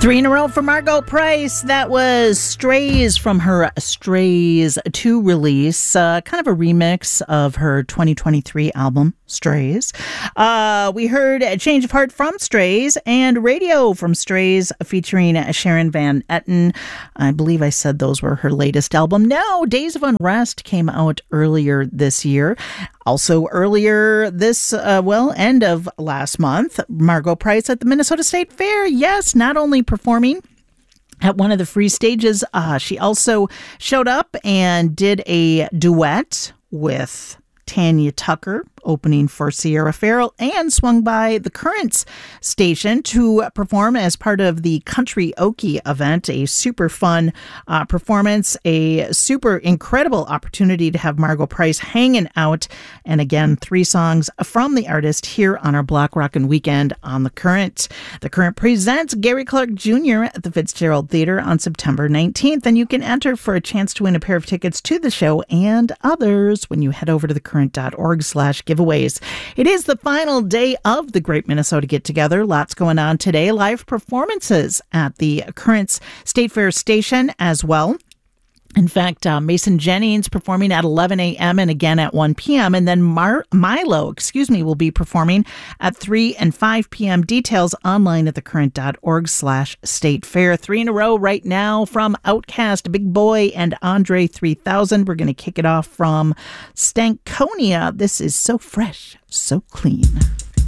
Three in a row for Margo Price. That was Strays from her Strays 2 release, kind of a remix of her 2023 album, Strays. We heard Change of Heart from Strays and Radio from Strays featuring Sharon Van Etten. I believe I said those were her latest album. No, Days of Unrest came out earlier this year. Also earlier this, end of last month, Margo Price at the Minnesota State Fair. Yes, not only performing at one of the free stages, she also showed up and did a duet with Tanya Tucker, opening for Sierra Farrell, and swung by the Currents station to perform as part of the Country Okie event. A super fun performance, a super incredible opportunity to have Margo Price hanging out. And again, 3 songs from the artist here on our Block Rockin' Weekend on The Current. The Current presents Gary Clark Jr. at the Fitzgerald Theater on September 19th. And you can enter for a chance to win a pair of tickets to the show and others when you head over to thecurrent.org/giveaways. It is the final day of the Great Minnesota Get Together. Lots going on today. Live performances at the Currents State Fair station as well. In fact, Mason Jennings performing at 11 a.m. and again at 1 p.m. And then Milo, will be performing at 3 and 5 p.m. Details online at thecurrent.org/state fair. 3 in a row right now from Outkast, Big Boy, and Andre 3000. We're going to kick it off from Stankonia. This is So Fresh, So Clean.